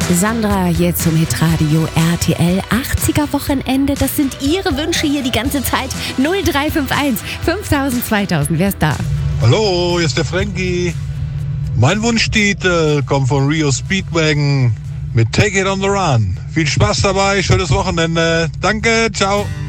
Sandra hier zum Hitradio RTL 80er Wochenende. Das sind Ihre Wünsche hier die ganze Zeit. 0351 5000 2000. Wer ist da? Hallo, hier ist der Frankie. Mein Wunschtitel kommt von Rio Speedwagon mit Take It on the Run. Viel Spaß dabei, schönes Wochenende. Danke, ciao.